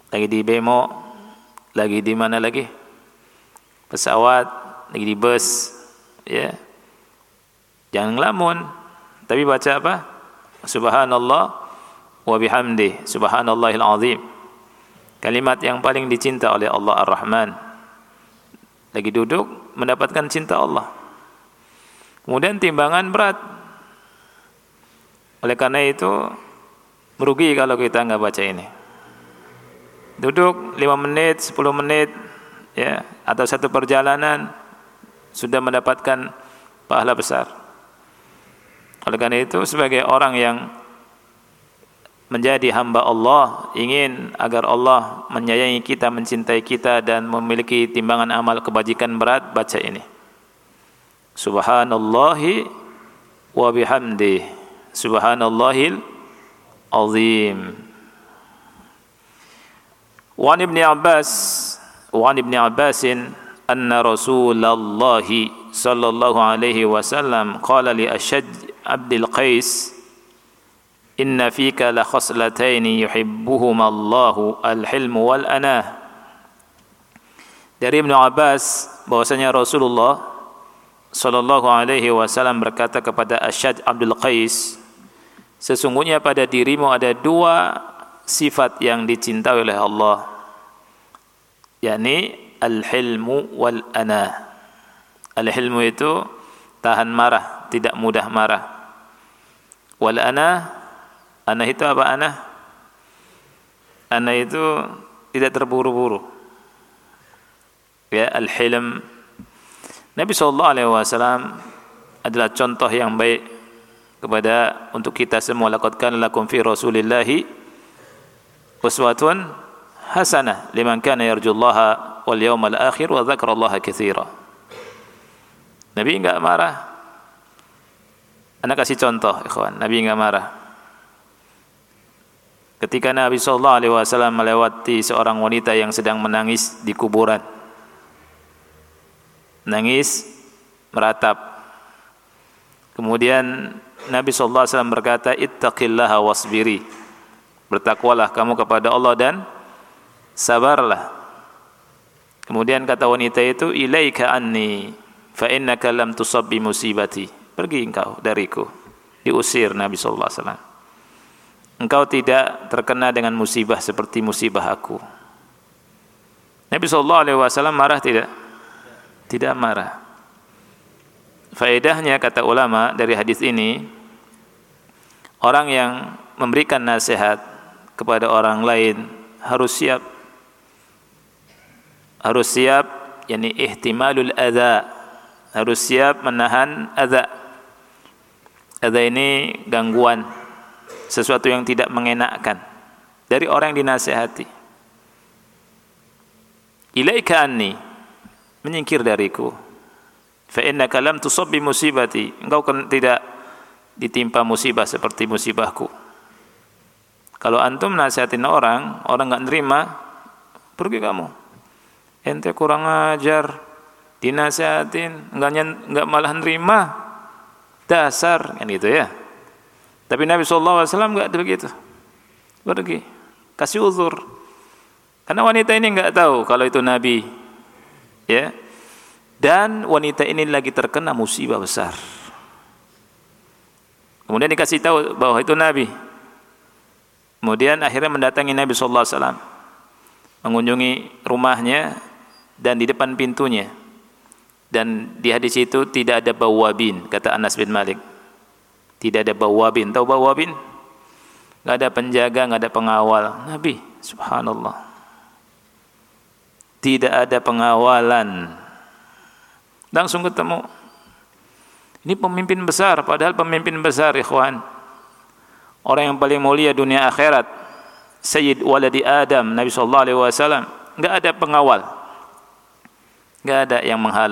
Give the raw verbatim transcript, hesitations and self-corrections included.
lagi di bemo, lagi di mana lagi? Pesawat, lagi di bus, ya. Jangan ngelamun, tapi baca apa? Subhanallah wa bihamdih, subhanallahil azim. Kalimat yang paling dicinta oleh Allah Ar-Rahman. Lagi duduk mendapatkan cinta Allah. Kemudian timbangan berat. Oleh karena itu merugi kalau kita enggak baca ini. Duduk lima menit, sepuluh menit, ya, atau satu perjalanan sudah mendapatkan pahala besar. Oleh karena itu sebagai orang yang menjadi hamba Allah, ingin agar Allah menyayangi kita, mencintai kita dan memiliki timbangan amal kebajikan berat, baca ini. Subhanallahi wa bihamdih, subhanallahil azim. Wa an Ibnu Abbas, wa an Ibnu Abbasin anna Rasulullah sallallahu alaihi wasallam qala li Ashaj Abdul Qais inna fika la khaslataini yuhibbuhuma Allahu al-hilm wal anah. Dari Ibnu Abbas bahwasanya Rasulullah sallallahu alaihi wasallam berkata kepada Ashaj Abdul Qais, sesungguhnya pada dirimu ada dua sifat yang dicintai oleh Allah, yakni al-hilmu wal anah. Al-hilmu itu tahan marah, tidak mudah marah. Wal anah, anah itu apa anah? Anah itu tidak terburu-buru. Ya, al-hilm. Nabi sallallahu alaihi wasallam adalah contoh yang baik kepada untuk kita semua. Laqad kana lakum fi Rasulillahi uswatun hasanah liman kana yarjullaha wal yawmal akhir wa dzakarallaha katsira. Nabi enggak marah. Anda kasih contoh, ikhwan. Nabi enggak marah. Ketika Nabi sallallahu alaihi wasallam melewati seorang wanita yang sedang menangis di kuburan. Nangis meratap. Kemudian Nabi sallallahu alaihi wasallam berkata, "Ittaqillaha wasbiri." Bertakwalah kamu kepada Allah dan sabarlah. Kemudian kata wanita itu, "Ilaika anni fa innaka lam tusab bi musibati." Pergi engkau dariku. Diusir Nabi sallallahu alaihi wasallam. Engkau tidak terkena dengan musibah seperti musibah aku. Nabi sallallahu alaihi wasallam marah tidak? Tidak marah. Faedahnya kata ulama dari hadis ini, orang yang memberikan nasihat kepada orang lain harus siap. Harus siap, yakni ihtimalul adza. Harus siap menahan adza. Adza ini gangguan, sesuatu yang tidak mengenakkan dari orang yang dinasihati. Ilaika anni, menyingkir dariku. Fa innaka lam tusab bi musibati, engkau kan tidak ditimpa musibah seperti musibahku. Kalau antum nasihatin orang, orang enggak nerima, pergi kamu. Ente kurang ajar, dinasihatin enggak enggak malah nerima. Dasar kan gitu ya. Tapi Nabi sallallahu alaihi wasallam enggak begitu. Pergi, kasih uzur. Karena wanita ini enggak tahu kalau itu Nabi. Ya. Dan wanita ini lagi terkena musibah besar. Kemudian dikasih tahu bahwa itu Nabi. Kemudian akhirnya mendatangi Nabi sallallahu alaihi wasallam, mengunjungi rumahnya dan di depan pintunya. Dan di hadis itu tidak ada bawabin, kata Anas bin Malik. Tidak ada bawabin. Tahu bawabin? Enggak ada penjaga, enggak ada pengawal. Nabi, subhanallah. Tidak ada pengawalan. Langsung ketemu. Ini pemimpin besar, padahal pemimpin besar, ikhwan. Orang yang paling mulia dunia akhirat, Sayyid waladi Adam, Nabi sallallahu alaihi wasallam, enggak ada pengawal. Enggak ada yang menghalang.